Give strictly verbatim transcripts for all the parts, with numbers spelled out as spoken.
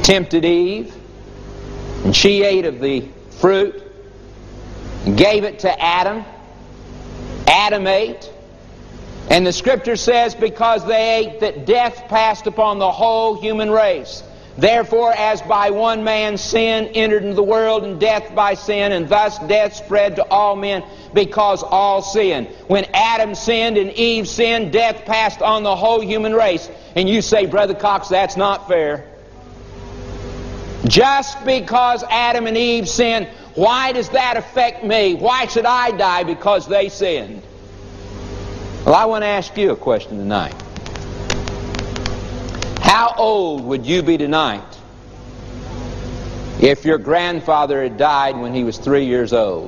tempted Eve, and she ate of the fruit and gave it to Adam. Adam ate, and the Scripture says, because they ate, that death passed upon the whole human race. Therefore, as by one man sin entered into the world, and death by sin, and thus death spread to all men, because all sinned. When Adam sinned and Eve sinned, death passed on the whole human race. And you say, Brother Cox, that's not fair. Just because Adam and Eve sinned, why does that affect me? Why should I die because they sinned? Well, I want to ask you a question tonight. How old would you be tonight if your grandfather had died when he was three years old?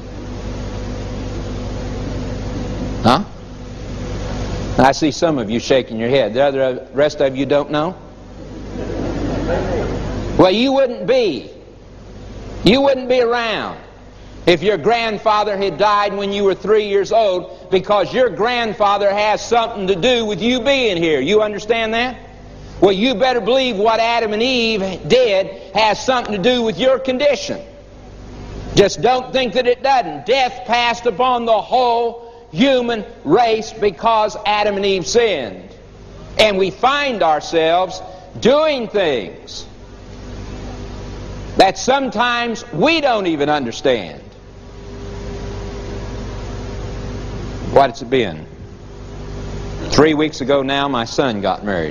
Huh? I see some of you shaking your head. The other rest of you don't know? Well, you wouldn't be. You wouldn't be around if your grandfather had died when you were three years old, because your grandfather has something to do with you being here. You understand that? Well, you better believe what Adam and Eve did has something to do with your condition. Just don't think that it doesn't. Death passed upon the whole human race because Adam and Eve sinned. And we find ourselves doing things that sometimes we don't even understand. What's it been? Three weeks ago now, my son got married.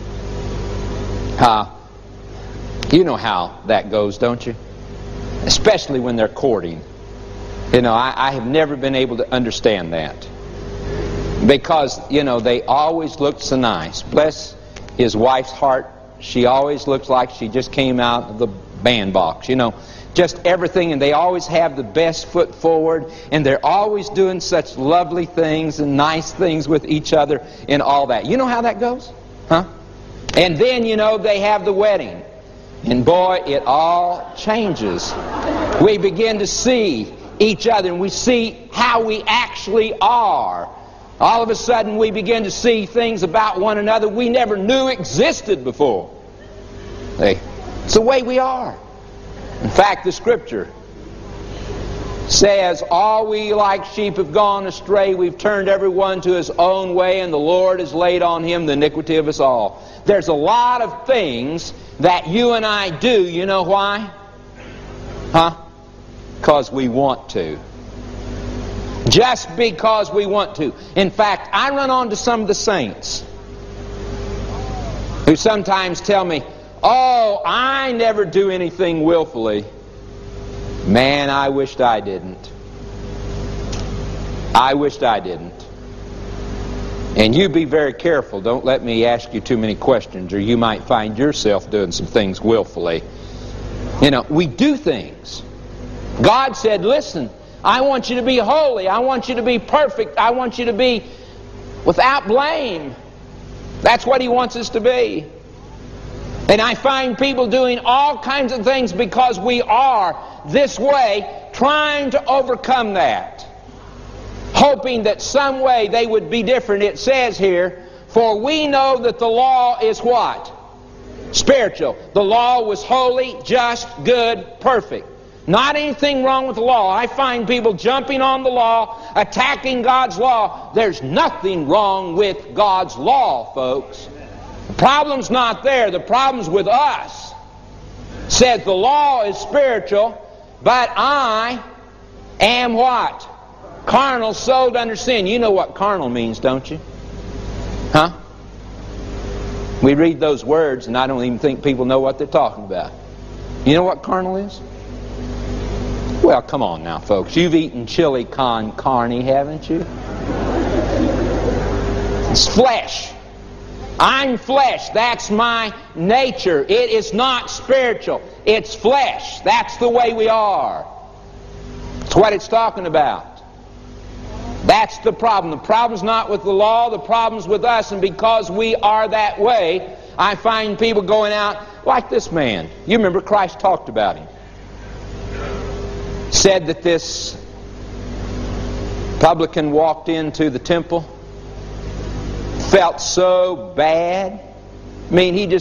Uh, you know how that goes, don't you? Especially when they're courting. You know, I, I have never been able to understand that. Because, you know, they always look so nice. Bless his wife's heart. She always looks like she just came out of the bandbox. You know, just everything. And they always have the best foot forward. And they're always doing such lovely things and nice things with each other and all that. You know how that goes? Huh? And then, you know, they have the wedding. And boy, it all changes. We begin to see each other, and we see how we actually are. All of a sudden, we begin to see things about one another we never knew existed before. Hey, it's the way we are. In fact, the Scripture says, all we like sheep have gone astray. We've turned everyone to his own way, and the Lord has laid on him the iniquity of us all. There's a lot of things that you and I do. You know why? Huh? Because we want to. Just because we want to. In fact, I run onto some of the saints who sometimes tell me, oh, I never do anything willfully. Man, I wished I didn't. I wished I didn't. And you be very careful. Don't let me ask you too many questions, or you might find yourself doing some things willfully. You know, we do things. God said, listen, I want you to be holy. I want you to be perfect. I want you to be without blame. That's what He wants us to be. And I find people doing all kinds of things because we are this way, trying to overcome that, hoping that some way they would be different. It says here, for we know that the law is what? Spiritual. The law was holy, just, good, perfect. Not anything wrong with the law. I find people jumping on the law, attacking God's law. There's nothing wrong with God's law, folks. The problem's not there. The problem's with us. It says the law is spiritual, but I am what? Carnal, sold under sin. You know what carnal means, don't you? Huh? We read those words and I don't even think people know what they're talking about. You know what carnal is? Well, come on now, folks. You've eaten chili con carne, haven't you? It's flesh. I'm flesh. That's my nature. It is not spiritual. It's flesh. That's the way we are. That's what it's talking about. That's the problem. The problem's not with the law. The problem's with us. And because we are that way, I find people going out like this man. You remember Christ talked about him. Said that this publican walked into the temple, felt so bad. I mean, he just